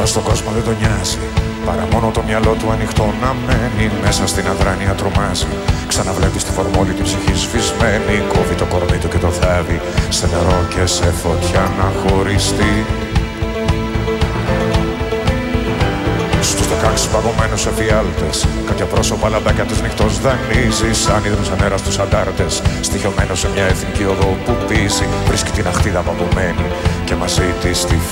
Τίποτα στον κόσμο δεν τον νοιάζει, παρά μόνο το μυαλό του ανοιχτό να μένει. Μέσα στην αδράνεια τρομάζει, ξαναβλέπει τη φορμόλη την ψυχή σβησμένη. Κόβει το κορμί του και το θάβει σε νερό και σε φωτιά να χωριστεί. Στους 16 παγωμένους εφιάλτες, κάποια πρόσωπα λαμπάκια τους νυχτός δανείζει. Σαν ύδρος ανέρα στους αντάρτες, στοιχειωμένος σε μια εθνική οδό που πίζει. Βρίσκει την αχτίδα παγωμένη και μαζί της τη